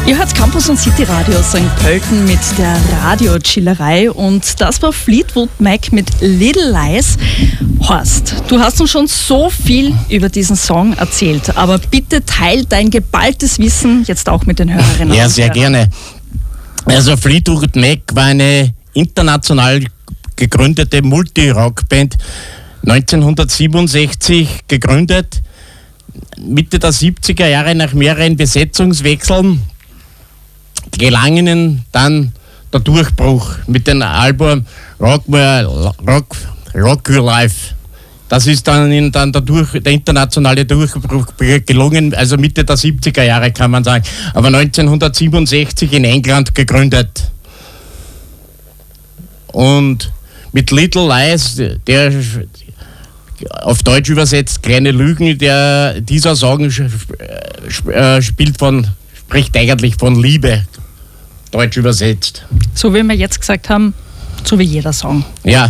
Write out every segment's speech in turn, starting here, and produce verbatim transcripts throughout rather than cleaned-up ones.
Ihr hört Campus und City Radio Sankt Pölten mit der Radio-Chillerei und das war Fleetwood Mac mit Little Lies. Horst, du hast uns schon so viel über diesen Song erzählt, aber bitte teil dein geballtes Wissen jetzt auch mit den Hörerinnen. Ja, und sehr Hörern. gerne. Also Fleetwood Mac war eine international gegründete Multi-Rock-Band, neunzehnhundertsiebenundsechzig gegründet, Mitte der siebziger Jahre nach mehreren Besetzungswechseln gelang ihnen dann der Durchbruch mit dem Album Rock, Rock, Rock Your Life. Das ist dann ihnen dann der, Durch, der internationale Durchbruch gelungen, also Mitte der siebziger Jahre kann man sagen, aber neunzehnhundertsiebenundsechzig in England gegründet. Und mit Little Lies, der auf Deutsch übersetzt kleine Lügen, der dieser Song spielt von, spricht eigentlich von Liebe. Deutsch übersetzt. So wie wir jetzt gesagt haben, so wie jeder Song. Ja.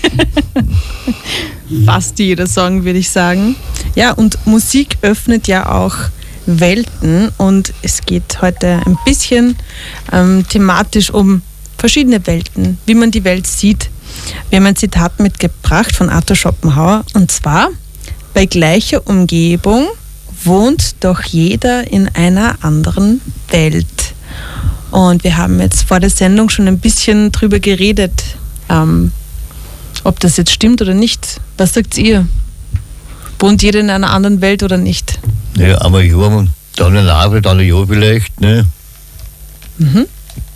Fast jeder Song, würde ich sagen. Ja, und Musik öffnet ja auch Welten und es geht heute ein bisschen ähm, thematisch um verschiedene Welten, wie man die Welt sieht. Wir haben ein Zitat mitgebracht von Arthur Schopenhauer und zwar: Bei gleicher Umgebung wohnt doch jeder in einer anderen Welt. Und wir haben jetzt vor der Sendung schon ein bisschen drüber geredet, ähm, ob das jetzt stimmt oder nicht. Was sagt ihr? Wohnt jeder in einer anderen Welt oder nicht? Ja, einmal ein Jahr und dann ein Jahr, dann ein Jahr vielleicht. Ne? Mhm.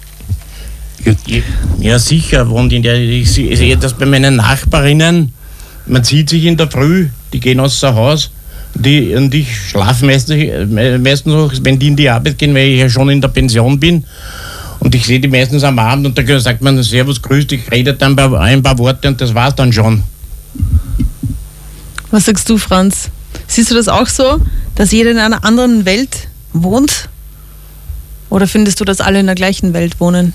Ja, sicher wohnt in der. Ich sehe das bei meinen Nachbarinnen. Man sieht sich in der Früh, die gehen aus dem Haus. Die, und ich schlafe meistens, meistens noch, wenn die in die Arbeit gehen, weil ich ja schon in der Pension bin. Und ich sehe die meistens am Abend und da sagt man Servus, grüß dich, redet dann ein paar Worte und das war's dann schon. Was sagst du, Franz? Siehst du das auch so, dass jeder in einer anderen Welt wohnt? Oder findest du, dass alle in der gleichen Welt wohnen?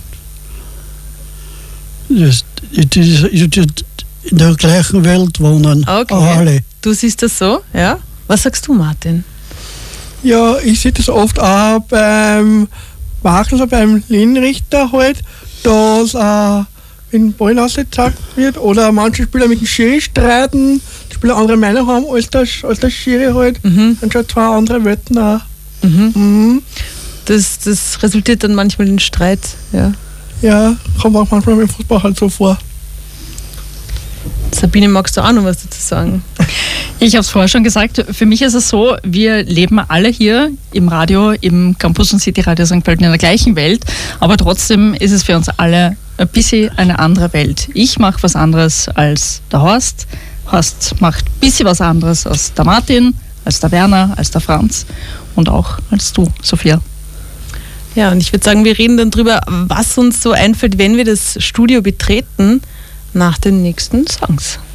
Das, das ist in der gleichen Welt wohnen. Okay. Alle. Du siehst das so, ja? Was sagst du, Martin? Ja, ich sehe das oft auch beim Makler, beim Linienrichter halt, dass äh, wenn Ball ausgezeigt wird oder manche Spieler mit dem Schiri streiten, die Spieler andere Meinung haben als der, als der Schiri halt, Mhm. dann schon zwei andere Welten auch. Mhm. Mhm. Das, das resultiert dann manchmal in Streit, ja. Ja, kommt auch manchmal im Fußball halt so vor. Sabine, magst du auch noch was dazu sagen? Ich habe es vorher schon gesagt, für mich ist es so, wir leben alle hier im Radio, im Campus und City Radio Sankt Pölten in der gleichen Welt, aber trotzdem ist es für uns alle ein bisschen eine andere Welt. Ich mache was anderes als der Horst, Horst macht ein bisschen was anderes als der Martin, als der Werner, als der Franz und auch als du, Sophia. Ja, und ich würde sagen, wir reden dann drüber, was uns so einfällt, wenn wir das Studio betreten, nach den nächsten Songs.